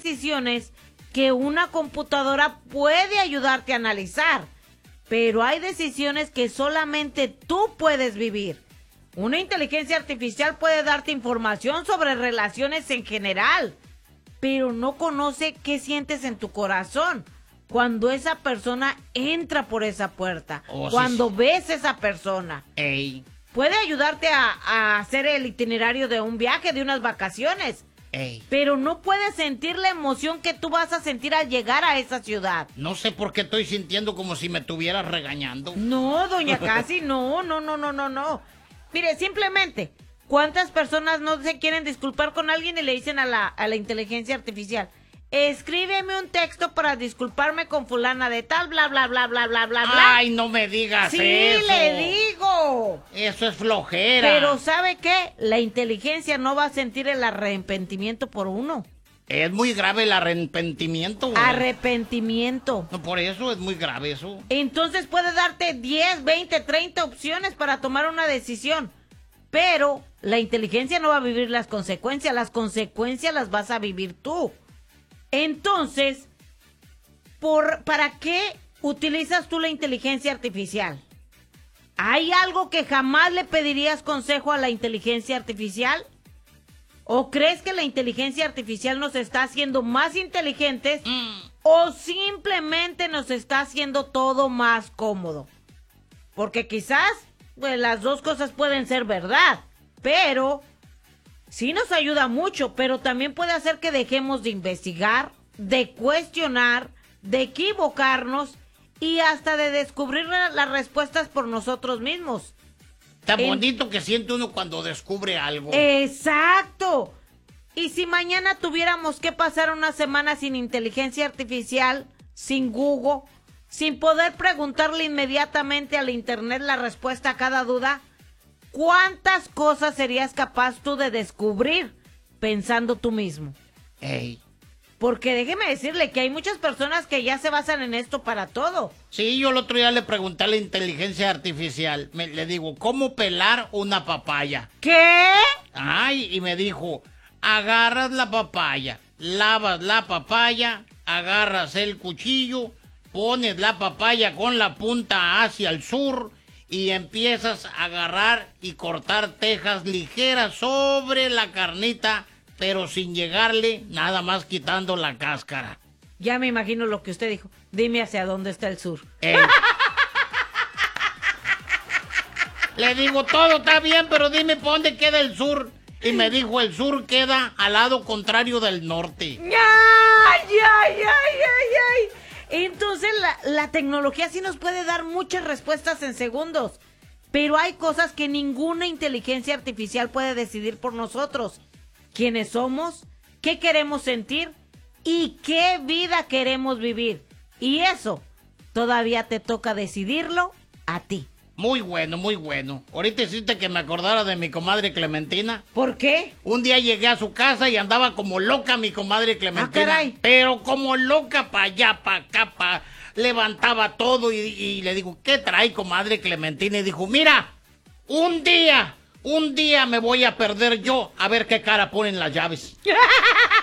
decisiones que una computadora puede ayudarte a analizar, pero hay decisiones que solamente tú puedes vivir. Una inteligencia artificial puede darte información sobre relaciones en general, pero no conoce qué sientes en tu corazón cuando esa persona entra por esa puerta, cuando ves a esa persona. Ey. Puede ayudarte a hacer el itinerario de un viaje, de unas vacaciones. Ey. Pero no puedes sentir la emoción que tú vas a sentir al llegar a esa ciudad. No sé por qué estoy sintiendo como si me estuvieras regañando. No, doña Casi, no. Mire, simplemente, ¿cuántas personas no se quieren disculpar con alguien y le dicen a la inteligencia artificial: escríbeme un texto para disculparme con fulana de tal, bla, bla, bla, bla, bla, bla, bla? Ay, no me digas sí, eso. Sí, le digo. Eso es flojera. Pero ¿sabe qué? La inteligencia no va a sentir el arrepentimiento por uno. Es muy grave el arrepentimiento, güey. Arrepentimiento. No, por eso es muy grave eso. Entonces puede darte 10, 20, 30 opciones para tomar una decisión. Pero la inteligencia no va a vivir las consecuencias las vas a vivir tú. Entonces, ¿para qué utilizas tú la inteligencia artificial? ¿Hay algo que jamás le pedirías consejo a la inteligencia artificial? ¿O crees que la inteligencia artificial nos está haciendo más inteligentes o simplemente nos está haciendo todo más cómodo? Porque quizás, pues, las dos cosas pueden ser verdad, pero sí nos ayuda mucho, pero también puede hacer que dejemos de investigar, de cuestionar, de equivocarnos y hasta de descubrir las respuestas por nosotros mismos. Tan bonito que siente uno cuando descubre algo. ¡Exacto! Y si mañana tuviéramos que pasar una semana sin inteligencia artificial, sin Google, sin poder preguntarle inmediatamente al internet la respuesta a cada duda, ¿cuántas cosas serías capaz tú de descubrir pensando tú mismo? Ey. Porque déjeme decirle que hay muchas personas que ya se basan en esto para todo. Sí, yo el otro día le pregunté a la inteligencia artificial, le digo, ¿cómo pelar una papaya? ¿Qué? Ay, y me dijo, agarras la papaya, lavas la papaya, agarras el cuchillo, pones la papaya con la punta hacia el sur y empiezas a agarrar y cortar tejas ligeras sobre la carnita, pero sin llegarle, nada más quitando la cáscara. Ya me imagino lo que usted dijo. Dime hacia dónde está el sur. Le digo, todo está bien, pero dime por dónde queda el sur. Y me dijo, el sur queda al lado contrario del norte. ¡Ay! Entonces la tecnología sí nos puede dar muchas respuestas en segundos. Pero hay cosas que ninguna inteligencia artificial puede decidir por nosotros. ¿Quiénes somos? ¿Qué queremos sentir? ¿Y qué vida queremos vivir? Y eso todavía te toca decidirlo a ti. Muy bueno, muy bueno. Ahorita hiciste que me acordara de mi comadre Clementina. ¿Por qué? Un día llegué a su casa y andaba como loca mi comadre Clementina. ¡Ah, caray! Pero como loca para allá, para acá, levantaba todo y le digo, ¿qué trae, comadre Clementina? Y dijo, mira, un día me voy a perder yo a ver qué cara ponen las llaves.